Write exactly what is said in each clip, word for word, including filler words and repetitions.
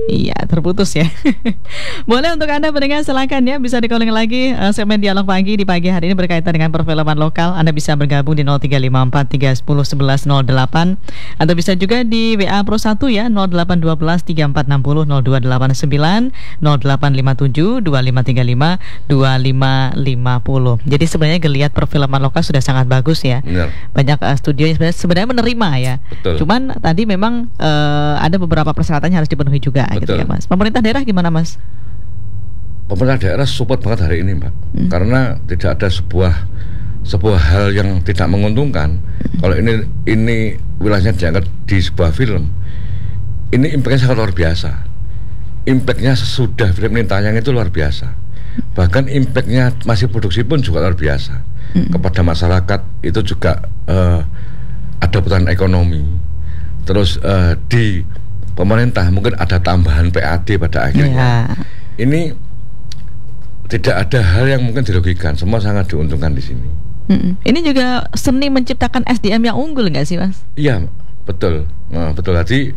Iya, terputus ya. Boleh untuk Anda pendengar silakan ya, bisa di-calling lagi uh, segmen Dialog Pagi di pagi hari ini berkaitan dengan perfilman lokal. Anda bisa bergabung di nol tiga lima empat tiga satu nol satu satu nol delapan atau bisa juga di W A Pro satu ya nol delapan satu dua tiga empat enam nol nol dua delapan sembilan nol delapan lima tujuh dua lima tiga lima dua lima lima nol. Jadi sebenarnya geliat perfilman lokal sudah sangat bagus ya. Benar. Banyak uh, studio yang sebenarnya, sebenarnya menerima ya. Betul. Cuman tadi memang uh, ada beberapa persyaratan yang harus dipenuhi juga. Gitu ya, Mas. Pemerintah daerah gimana, Mas? Pemerintah daerah support banget hari ini, Mbak. Hmm. Karena tidak ada sebuah sebuah hal yang tidak menguntungkan. Hmm. Kalau ini ini wilayahnya diangkat di sebuah film, ini impactnya sangat luar biasa. Impactnya sesudah film ini tayang itu luar biasa. Bahkan impactnya masih produksi pun juga luar biasa. Hmm. Kepada masyarakat itu juga uh, ada putaran ekonomi. Terus uh, di pemerintah mungkin ada tambahan P A D pada akhirnya. Ya. Ini tidak ada hal yang mungkin dirugikan, semua sangat diuntungkan di sini. Mm-mm. Ini juga seni menciptakan S D M yang unggul, nggak sih, Mas? Iya, betul, nah, betul. Tadi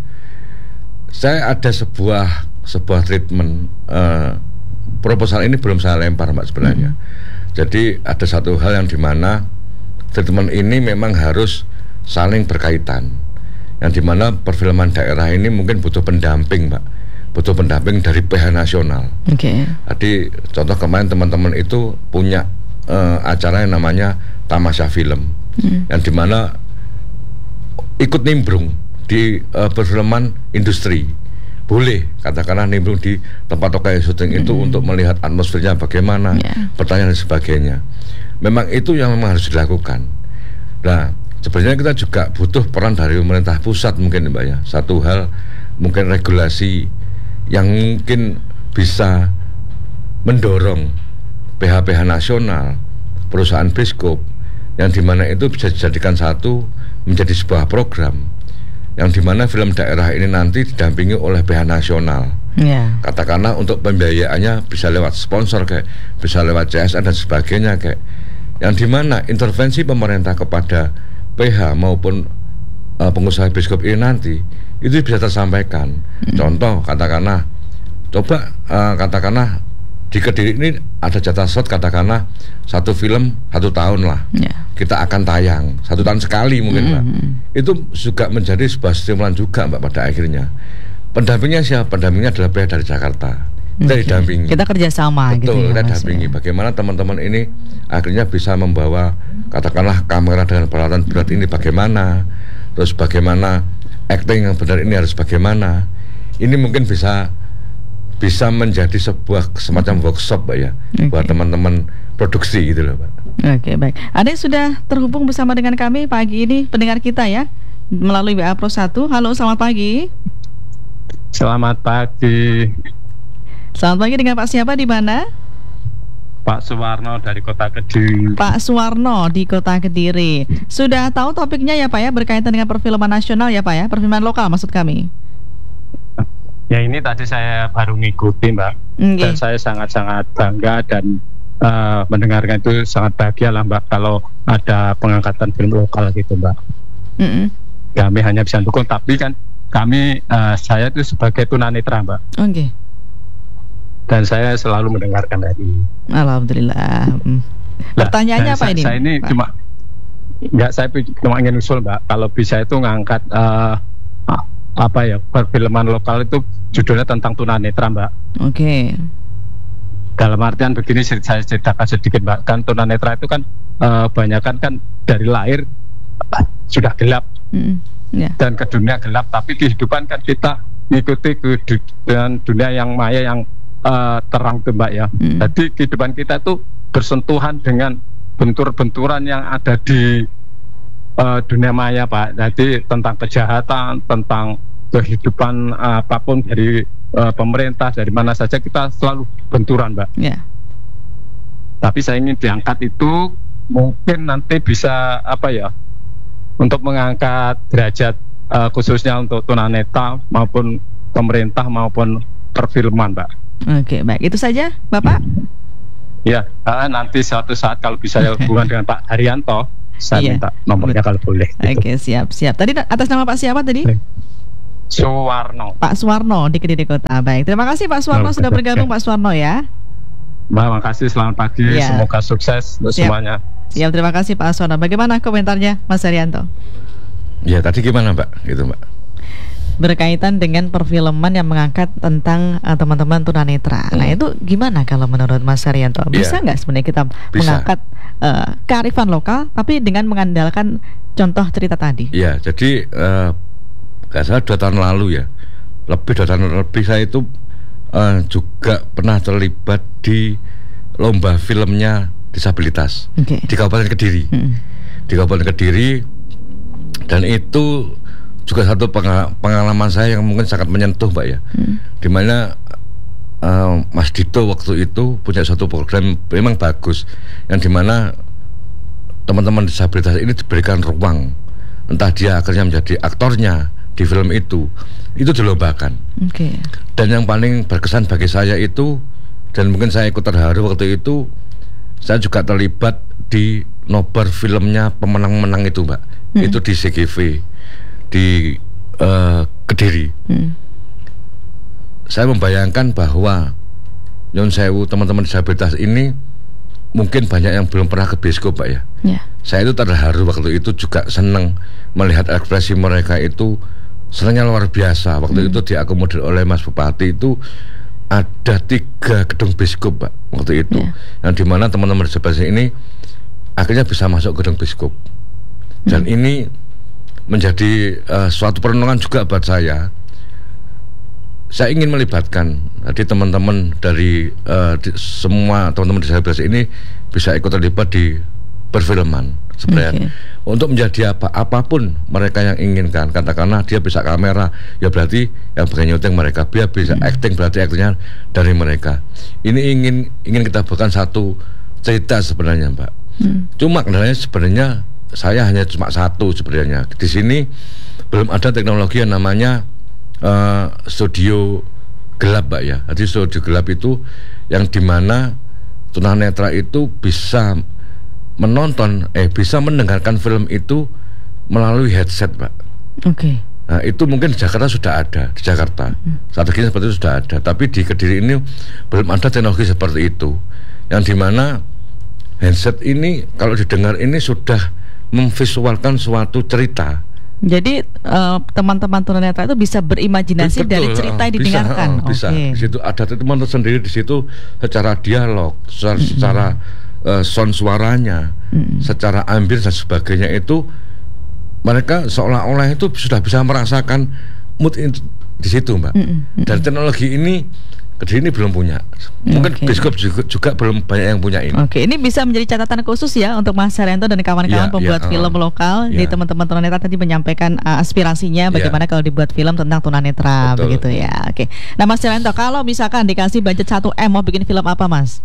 saya ada sebuah sebuah treatment uh, proposal ini belum saya lempar, Mbak, sebenarnya. Mm. Jadi ada satu hal yang dimana treatment ini memang harus saling berkaitan. Yang dimana perfilman daerah ini mungkin butuh pendamping, Mbak, butuh pendamping dari P H nasional. Oke. Okay. Jadi contoh kemarin teman-teman itu punya uh, acara yang namanya Tamasya Film, hmm. yang dimana ikut nimbrung di uh, perfilman industri. Boleh katakanlah nimbrung di tempat lokasi syuting itu hmm. untuk melihat atmosfernya bagaimana, yeah. pertanyaan dan sebagainya. Memang itu yang memang harus dilakukan. Nah, sebenarnya kita juga butuh peran dari pemerintah pusat mungkin, Mbak, ya. Satu hal mungkin regulasi yang mungkin bisa mendorong P H P H nasional, perusahaan bioskop, yang dimana itu bisa dijadikan satu menjadi sebuah program yang dimana film daerah ini nanti didampingi oleh P H nasional. Yeah. Katakanlah untuk pembiayaannya bisa lewat sponsor kayak, bisa lewat C S R dan sebagainya kayak, yang dimana intervensi pemerintah kepada P H maupun uh, pengusaha bioskop ini nanti itu bisa tersampaikan. Hmm. Contoh katakanlah, coba uh, katakanlah di Kediri ini ada jatah slot katakanlah satu film satu tahun lah, yeah. kita akan tayang satu tahun sekali mungkin, hmm. Mbak. Itu juga menjadi sebuah stimulan juga, Mbak, pada akhirnya. Pendampingnya siapa? Pendampingnya adalah P H dari Jakarta. Kita okay. didampingi. Kita kerjasama. Betul, gitu ya, kita dampingi. Ya. Bagaimana teman-teman ini akhirnya bisa membawa katakanlah kamera dengan peralatan berat ini bagaimana, terus bagaimana acting yang benar ini harus bagaimana. Ini mungkin bisa bisa menjadi sebuah semacam workshop, Mbak, ya, okay. buat teman-teman produksi gitu loh, Pak. Oke, okay, baik. Ada yang sudah terhubung bersama dengan kami pagi ini, pendengar kita ya, melalui W A Pro satu. Halo, selamat pagi. Selamat pagi. Selamat pagi, dengan Pak siapa, di mana? Pak Suwarno dari Kota Kediri. Pak Suwarno di Kota Kediri. Sudah tahu topiknya ya, Pak, ya, berkaitan dengan perfilman nasional ya, Pak, ya, perfilman lokal maksud kami. Ya, ini tadi saya baru ngikuti, Mbak. Okay. Dan saya sangat-sangat bangga dan uh, mendengarkan itu sangat bahagia lah, Mbak, kalau ada pengangkatan film lokal gitu, Mbak. Mm-hmm. Kami hanya bisa dukung, tapi kan kami, uh, saya itu sebagai tunanetra, Mbak. Oke. Okay. Dan saya selalu mendengarkan dari. Alhamdulillah. Hmm. Pertanyaannya apa saya, ini? Saya ini Pak? cuma, nggak, saya cuma ingin usul, Mbak, kalau bisa itu ngangkat uh, apa ya, perfilman lokal itu judulnya tentang tunanetra, Mbak. Oke. Okay. Dalam artian begini, saya ceritakan sedikit, Mbak. Kan tunanetra itu kan uh, banyakan kan dari lahir uh, sudah gelap, mm, yeah. dan ke dunia gelap, tapi kehidupan kan kita mengikuti ke dengan dunia yang maya yang Uh, terang tuh, Mbak, ya. Hmm. Jadi kehidupan kita tuh bersentuhan dengan bentur-benturan yang ada di uh, dunia maya, Pak. Jadi tentang kejahatan, tentang kehidupan uh, apapun dari uh, pemerintah, dari mana saja kita selalu benturan, Mbak. Yeah. Tapi saya ingin diangkat itu mungkin nanti bisa apa ya, untuk mengangkat derajat uh, khususnya untuk tunanetra maupun pemerintah maupun perfilman, Mbak. Oke, baik. Itu saja, Bapak? Ya, uh, nanti suatu saat kalau bisa hubungan dengan Pak Haryanto, saya iya. minta nomornya kalau boleh. Gitu. Oke, siap, siap. Tadi atas nama Pak siapa tadi? Suwarno. Pak Suwarno di Kediri Kota. Baik, terima kasih Pak Suwarno oh, sudah bergabung Pak Suwarno ya. Mbak, makasih, selamat pagi, ya. Semoga sukses untuk Siap. semuanya. Siap, terima kasih Pak Suwarno. Bagaimana komentarnya Mas Haryanto? Ya tadi gimana Mbak, gitu Mbak? Berkaitan dengan perfilman yang mengangkat tentang uh, teman-teman tunanetra. Hmm. Nah itu gimana kalau menurut Mas Haryanto? Bisa nggak ya. sebenarnya kita Bisa. mengangkat uh, kearifan lokal, tapi dengan mengandalkan contoh cerita tadi? Ya, jadi uh, gak salah dua tahun lalu ya, lebih dua tahun lebih saya itu uh, juga pernah terlibat di lomba filmnya disabilitas okay. di Kabupaten Kediri, hmm. di Kabupaten Kediri, dan itu juga satu pengalaman saya yang mungkin sangat menyentuh Mbak ya, hmm. dimana uh, Mas Dito waktu itu punya satu program memang bagus, yang dimana teman-teman disabilitas ini diberikan ruang, entah dia akhirnya menjadi aktornya di film itu, itu dilombakan. Okay. Dan yang paling berkesan bagi saya itu, dan mungkin saya ikut terharu waktu itu, saya juga terlibat di nobar filmnya pemenang-menang itu Mbak, hmm. itu di C G V di uh, Kediri. Hmm. Saya membayangkan bahwa Nyun Sewu teman-teman disabilitas ini mungkin banyak yang belum pernah ke bioskop Mbak ya. Yeah. Saya itu terharu waktu itu, juga senang melihat ekspresi mereka itu. Senangnya luar biasa. Waktu hmm. itu diakomodir oleh Mas Bupati itu ada tiga gedung bioskop Pak waktu itu, yeah. yang dimana teman-teman disabilitas ini akhirnya bisa masuk gedung bioskop. Dan hmm. ini menjadi uh, suatu perenungan juga buat saya. Saya ingin melibatkan jadi teman-teman dari uh, di, semua teman-teman disabilitas ini bisa ikut terlibat di perfilman sebenarnya, okay. untuk menjadi apa apapun mereka yang inginkan. Katakanlah dia bisa kamera, ya berarti yang bagian nyuting mereka, dia bisa hmm. acting, berarti aktingnya dari mereka. Ini ingin ingin kita buatkan satu cerita sebenarnya Mbak. hmm. Cuma kendalanya sebenarnya saya hanya cuma satu sebenarnya. Di sini belum ada teknologi yang namanya uh, studio gelap Mbak ya. Jadi studio gelap itu yang dimana tunanetra itu bisa menonton, eh bisa mendengarkan film itu melalui headset, Pak. Oke. Okay. Nah itu mungkin di Jakarta sudah ada, di Jakarta hmm. strateginya seperti itu sudah ada, tapi di Kediri ini belum ada teknologi seperti itu, yang dimana headset ini kalau didengar ini sudah memvisualkan suatu cerita. Jadi uh, teman-teman tunanetra itu bisa berimajinasi betul, dari cerita yang didengarkan. Bisa, uh, bisa. Okay. Di situ ada teman tersendiri di situ secara dialog, secara, hmm. secara Uh, sound suaranya, mm. secara ambience dan sebagainya, itu mereka seolah-olah itu sudah bisa merasakan mood di situ Mbak. Mm -mm. Dan teknologi ini Kediri ini belum punya. Mungkin okay. bioskop juga, juga belum banyak yang punya ini. Oke, okay. Ini bisa menjadi catatan khusus ya untuk Mas Haryanto dan kawan-kawan ya, pembuat ya, film uh, lokal. Ya. Di teman-teman tunanetra tadi menyampaikan uh, aspirasinya bagaimana ya. Kalau dibuat film tentang tunanetra. Betul. Begitu ya. Oke. Okay. Nah Mas Haryanto, kalau misalkan dikasih budget satu M mau bikin film apa Mas?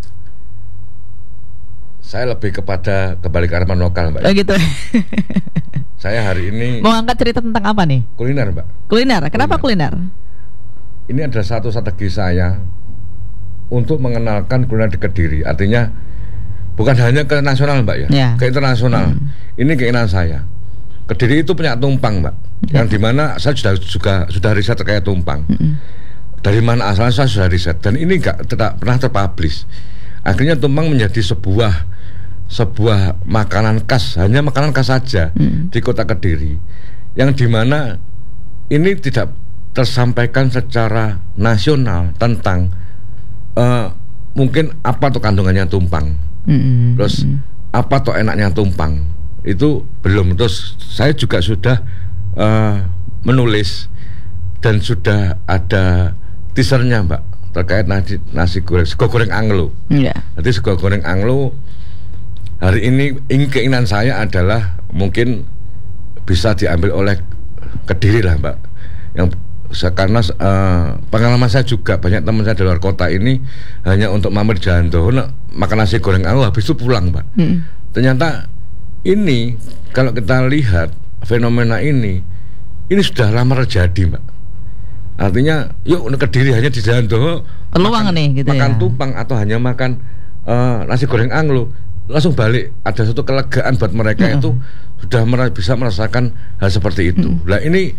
Saya lebih kepada kembali ke arah lokal Mbak. Oh gitu. Saya hari ini mau angkat cerita tentang apa nih? Kuliner Mbak. Kuliner. Kenapa kuliner? kuliner? Ini adalah satu strategi saya untuk mengenalkan kuliner di Kediri. Artinya bukan hanya ke nasional Mbak ya, ya. Ke internasional. Hmm. Ini keinginan saya. Kediri itu punya tumpang Mbak, ya. Yang dimana saya sudah juga sudah riset terkait tumpang. Hmm. Dari mana asalnya saya sudah riset, dan ini nggak tidak pernah terpublish. Akhirnya tumpang menjadi sebuah sebuah makanan khas, hanya makanan khas saja hmm. di kota Kediri, yang dimana ini tidak tersampaikan secara nasional tentang uh, mungkin apa tuh kandungannya tumpang, hmm. terus hmm. apa tuh enaknya tumpang, itu belum. Terus saya juga sudah uh, menulis dan sudah ada teasernya Mbak terkait nasi, nasi goreng, sego goreng Anglo. Yeah. Jadi sego goreng Anglo hari ini ingin keinginan saya adalah mungkin bisa diambil oleh Kediri lah Mbak. Yang karena uh, pengalaman saya juga banyak teman saya di luar kota ini hanya untuk mampir jalan tuh makan nasi goreng Anglo habis itu pulang Mbak. Hmm. Ternyata ini kalau kita lihat fenomena ini ini sudah lama terjadi Mbak. Artinya yuk Kediri hanya di jalan tuh peluang nih gitu makan ya. Tumpang atau hanya makan uh, nasi goreng Anglo, langsung balik ada satu kelegaan buat mereka. Mm-hmm. Itu sudah mer- bisa merasakan hal seperti itu. Mm-hmm. Nah ini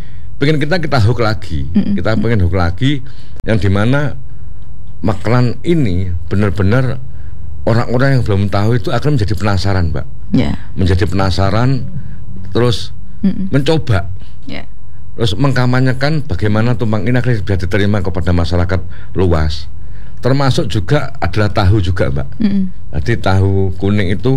pengen kita kita hook lagi, mm-hmm. kita pengen hook lagi, yang dimana Maklan ini benar-benar orang-orang yang belum tahu itu akan menjadi penasaran, Mbak. Yeah. Menjadi penasaran, terus mm-hmm. mencoba, yeah. terus mengkampanyekan bagaimana tumpang ini akan bisa diterima kepada masyarakat luas. Termasuk juga adalah tahu juga, Mbak. Mm-hmm. Jadi tahu kuning itu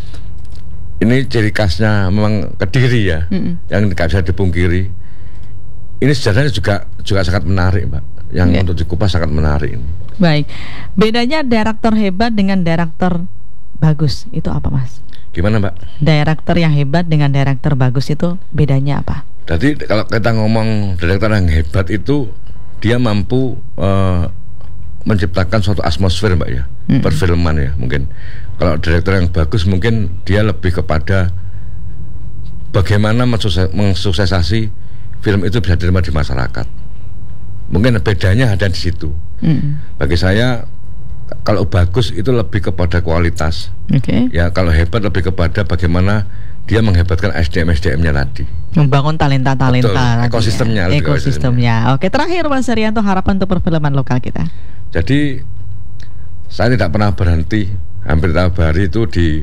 ini ciri khasnya memang Kediri ya, mm-hmm. yang tidak bisa dipungkiri. Ini sejarahnya juga juga sangat menarik, Mbak. Yang yeah. untuk dikupas sangat menarik ini. Baik, bedanya direktur hebat dengan direktur bagus itu apa, Mas? Gimana, Mbak? Direktur yang hebat dengan direktur bagus itu bedanya apa? Jadi kalau kita ngomong direktur yang hebat itu dia mampu uh, menciptakan suatu atmosfer, Mbak ya, hmm. perfilman ya mungkin. Kalau direktur yang bagus mungkin dia lebih kepada bagaimana mensuksesasi film itu bisa diterima di masyarakat. Mungkin bedanya ada di situ. Hmm. Bagi saya kalau bagus itu lebih kepada kualitas. Okay. Ya kalau hebat lebih kepada bagaimana dia menghebatkan S D M S D M-nya tadi. Membangun talenta-talenta. Ekosistemnya. Ya. Ekosistemnya. Oke, terakhir Mas Haryanto, harapan untuk perfilman lokal kita. Jadi saya tidak pernah berhenti, hampir tiap hari itu di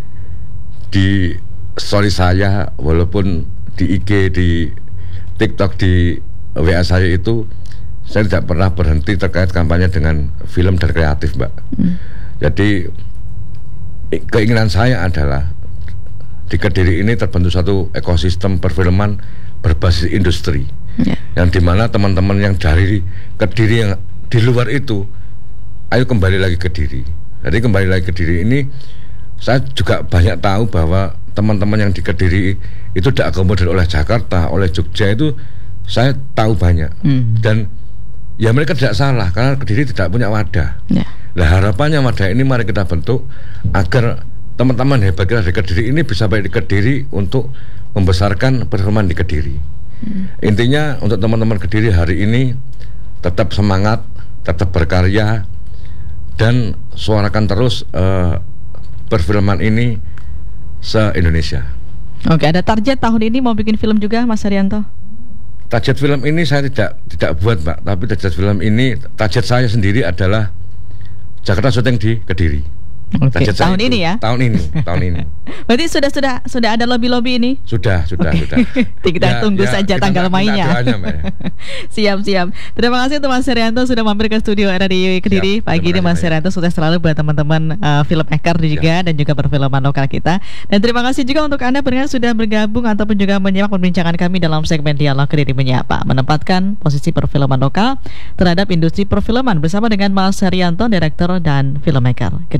di story saya, walaupun di I G, di TikTok, di W A saya itu saya tidak pernah berhenti terkait kampanye dengan film dan kreatif, Mbak. Hmm. Jadi keinginan saya adalah di Kediri ini terbentuk satu ekosistem perfilman berbasis industri, yeah. yang dimana teman-teman yang dari Kediri yang di luar itu, ayo kembali lagi ke Kediri. Jadi kembali lagi ke Kediri ini, saya juga banyak tahu bahwa teman-teman yang di Kediri itu diakomodir oleh Jakarta, oleh Jogja itu saya tahu banyak. Hmm. Dan ya mereka tidak salah karena Kediri tidak punya wadah. Yeah. Nah harapannya wadah ini mari kita bentuk agar teman-teman hebat kita di Kediri ini bisa balik di Kediri untuk membesarkan perfilman di Kediri. Hmm. Intinya untuk teman-teman Kediri hari ini tetap semangat, tetap berkarya, dan suarakan terus uh, perfilman ini se-Indonesia. Oke, ada target tahun ini mau bikin film juga, Mas Haryanto? Target film ini saya tidak tidak buat, Mbak. Tapi target film ini, target saya sendiri adalah Jakarta syuting di Kediri. Oke, tahun ini ya? Tahun ini, tahun ini. Berarti sudah sudah sudah ada lobby-lobby ini? Sudah, sudah, okay. sudah. Kita ya, tunggu ya, saja kita tanggal mainnya. Siap, siap. Terima kasih untuk Mas Haryanto sudah mampir ke studio Radio Kediri. Siap, pagi ini Mas Haryanto sudah selalu buat teman-teman uh, filmmaker juga, dan juga perfilman lokal kita. Dan terima kasih juga untuk Anda pendengar sudah bergabung ataupun juga menyimak perbincangan kami dalam segmen Dialog Kediri Menyapa, menempatkan posisi perfilman lokal terhadap industri perfilman bersama dengan Mas Haryanto, direktur dan filmmaker.